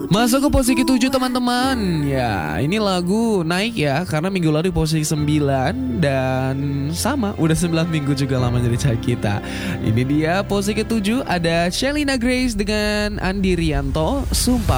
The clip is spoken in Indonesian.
Masuk ke posisi ke-7 teman-teman. Ya, ini lagu naik ya karena minggu lalu di posisi 9 dan sama udah 9 minggu juga lamanya di chart kita. Ini dia posisi ke-7 ada Shelina Grace dengan Andi Rianto, Sumpah